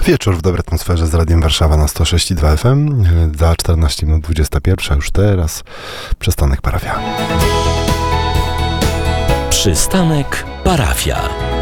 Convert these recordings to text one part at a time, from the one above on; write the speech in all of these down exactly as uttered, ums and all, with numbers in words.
Wieczór w dobrej atmosferze z Radiem Warszawa na sto sześć i dwa F M. Za czternaście minut dwudziesta pierwsza, już teraz przystanek parafia. Przystanek parafia.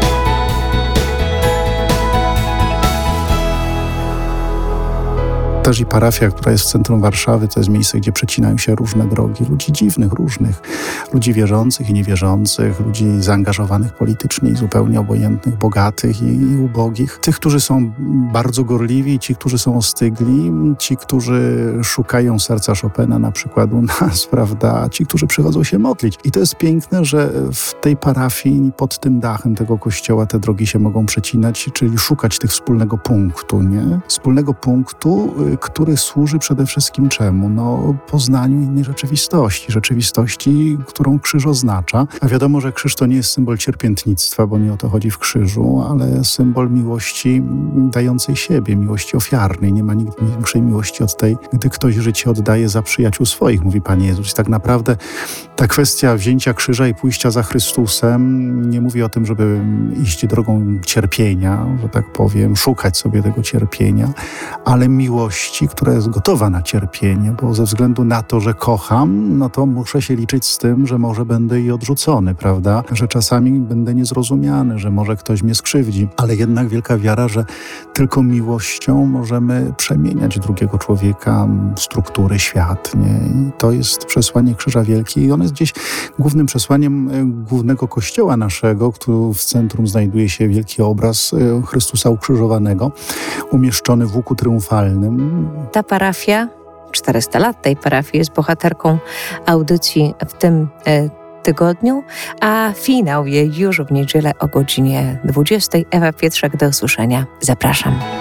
Też i parafia, która jest w centrum Warszawy, to jest miejsce, gdzie przecinają się różne drogi. Ludzi dziwnych, różnych. Ludzi wierzących i niewierzących, ludzi zaangażowanych politycznie i zupełnie obojętnych, bogatych i, i ubogich. Tych, którzy są bardzo gorliwi, ci, którzy są ostygli, ci, którzy szukają serca Chopina na przykład u nas, prawda? Ci, którzy przychodzą się modlić. I to jest piękne, że w tej parafii, pod tym dachem tego kościoła te drogi się mogą przecinać, czyli szukać tych wspólnego punktu, nie? Wspólnego punktu, który służy przede wszystkim czemu? No, poznaniu innej rzeczywistości. Rzeczywistości, którą krzyż oznacza. A wiadomo, że krzyż to nie jest symbol cierpiętnictwa, bo nie o to chodzi w krzyżu, ale symbol miłości dającej siebie, miłości ofiarnej. Nie ma nigdy większej miłości od tej, gdy ktoś życie oddaje za przyjaciół swoich, mówi Pan Jezus. I tak naprawdę ta kwestia wzięcia krzyża i pójścia za Chrystusem nie mówi o tym, żeby iść drogą cierpienia, że tak powiem, szukać sobie tego cierpienia, ale miłości, która jest gotowa na cierpienie, bo ze względu na to, że kocham, no to muszę się liczyć z tym, że może będę i odrzucony, prawda? Że czasami będę niezrozumiany, że może ktoś mnie skrzywdzi, ale jednak wielka wiara, że tylko miłością możemy przemieniać drugiego człowieka, struktury, świat, nie? I to jest przesłanie Krzyża Wielki i ono jest gdzieś głównym przesłaniem głównego kościoła naszego, który w centrum znajduje się wielki obraz Chrystusa ukrzyżowanego, umieszczony w łuku triumfalnym. Ta parafia, czterysta lat tej parafii, jest bohaterką audycji w tym e, tygodniu, a finał jej już w niedzielę o godzinie dwudziestej. Ewa Pietrzak, do usłyszenia. Zapraszam.